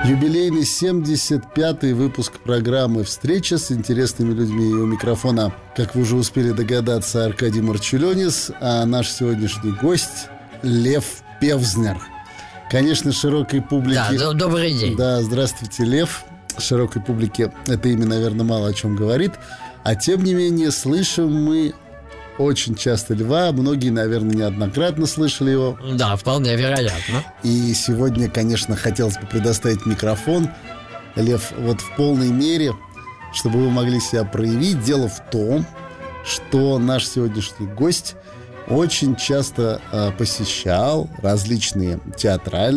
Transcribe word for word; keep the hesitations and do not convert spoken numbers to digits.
Юбилейный семьдесят пятый выпуск программы «Встреча с интересными людьми». И у микрофона, как вы уже успели догадаться, Аркадий Марчулёнис, а наш сегодняшний гость Лев Певзнер. Конечно, широкой публике... Да, добрый день. Да, здравствуйте, Лев. Широкой публике это имя, наверное, мало о чем говорит. А тем не менее, слышим мы очень часто Льва. Многие, наверное, неоднократно слышали его. Да, вполне вероятно. И сегодня, конечно, хотелось бы предоставить микрофон, Лев, вот в полной мере, чтобы вы могли себя проявить. Дело в том, что наш сегодняшний гость очень часто э, посещал различные театральные